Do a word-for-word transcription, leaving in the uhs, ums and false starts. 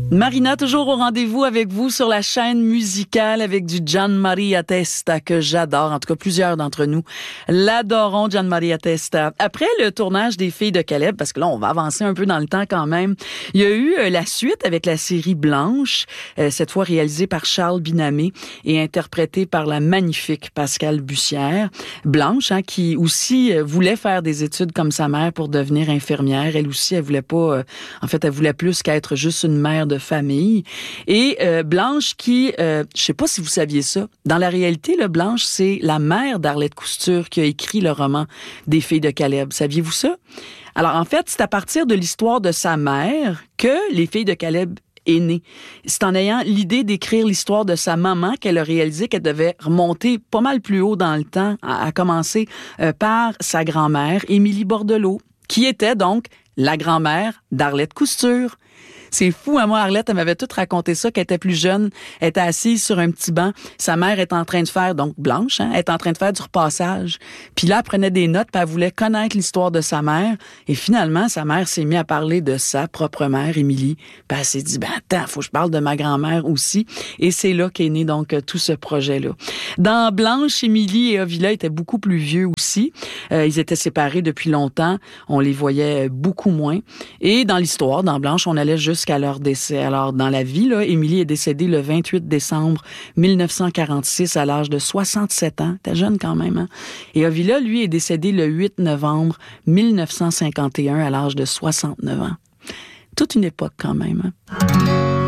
Marina, toujours au rendez-vous avec vous sur la chaîne musicale avec du Gian Maria Testa que j'adore. En tout cas, plusieurs d'entre nous l'adorons, Gian Maria Testa. Après le tournage des Filles de Caleb, parce que là, on va avancer un peu dans le temps quand même, il y a eu euh, la suite avec la série Blanche, euh, cette fois réalisée par Charles Binamé et interprétée par la magnifique Pascale Bussière. Blanche, hein, qui aussi euh, voulait faire des études comme sa mère pour devenir infirmière. Elle aussi, elle voulait pas... Euh, en fait, elle voulait plus qu'être juste une mère de famille. Et euh, Blanche qui, euh, je sais pas si vous saviez ça, dans la réalité, là, Blanche, c'est la mère d'Arlette Cousture qui a écrit le roman des Filles de Caleb. Saviez-vous ça? Alors, en fait, c'est à partir de l'histoire de sa mère que les Filles de Caleb est née. C'est en ayant l'idée d'écrire l'histoire de sa maman qu'elle a réalisé qu'elle devait remonter pas mal plus haut dans le temps, à, à commencer euh, par sa grand-mère, Émilie Bordelot, qui était donc la grand-mère d'Arlette Cousture. C'est fou, hein? Moi, Arlette, elle m'avait tout raconté ça, qu'elle était plus jeune, elle était assise sur un petit banc, sa mère est en train de faire, donc Blanche, hein, elle est en train de faire du repassage. Puis là, elle prenait des notes, puis elle voulait connaître l'histoire de sa mère. Et finalement, sa mère s'est mise à parler de sa propre mère, Émilie. Puis elle s'est dit, ben attends, faut que je parle de ma grand-mère aussi. Et c'est là qu'est né donc tout ce projet-là. Dans Blanche, Émilie et Ovila étaient beaucoup plus vieux aussi. Euh, ils étaient séparés depuis longtemps. On les voyait beaucoup moins. Et dans l'histoire, dans Blanche, on allait jusqu'à leur décès. Alors, dans la vie, là, Émilie est décédée le vingt-huit décembre mille neuf cent quarante-six à l'âge de soixante-sept ans. T'es jeune quand même, hein? Et Ovila, lui, est décédé le huit novembre mille neuf cent cinquante et un à l'âge de soixante-neuf ans. Toute une époque quand même, hein?